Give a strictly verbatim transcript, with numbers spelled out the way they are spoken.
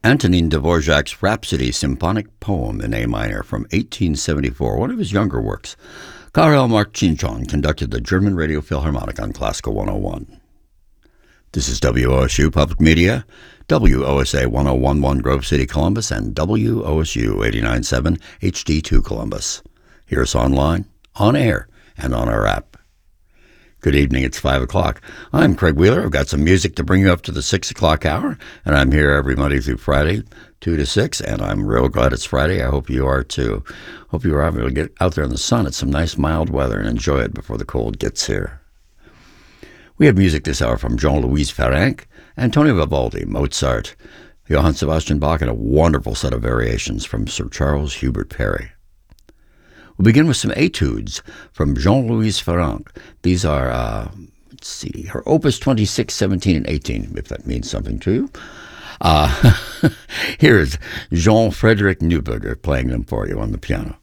Antonin Dvorak's Rhapsody Symphonic Poem in A minor from eighteen seventy-four, one of his younger works. Karel Marcinson conducted the German Radio Philharmonic on Classical one oh one. This is W O S U Public Media, W O S A one oh one point one Grove City, Columbus, and W O S U eighty-nine point seven H D two Columbus. Hear us online, on air, and on our app. Good evening, it's five o'clock. I'm Craig Wheeler. I've got some music to bring you up to the six o'clock hour, and I'm here every Monday through Friday, two to six, and I'm real glad it's Friday. I hope you are too. Hope you are able to get out there in the sun. It's some nice mild weather and enjoy it before the cold gets here. We have music this hour from Jean-Louis Ferrand, Antonio Vivaldi, Mozart, Johann Sebastian Bach, and a wonderful set of variations from Sir Charles Hubert Parry. We'll begin with some etudes from Jean-Louis Ferrand. These are, uh, let's see, her Opus twenty-six, seventeen, and eighteen, if that means something to you. Uh, here is Jean-Frédéric Neuberger playing them for you on the piano.